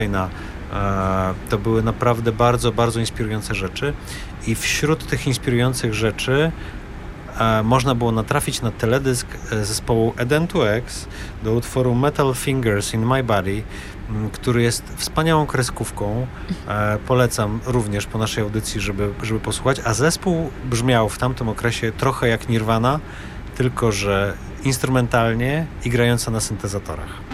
To były naprawdę bardzo, bardzo inspirujące rzeczy i wśród tych inspirujących rzeczy można było natrafić na teledysk zespołu Eden2X do utworu Metal Fingers in My Body, który jest wspaniałą kreskówką. Polecam również po naszej audycji, żeby posłuchać. A zespół brzmiał w tamtym okresie trochę jak Nirvana, tylko że instrumentalnie i grająca na syntezatorach.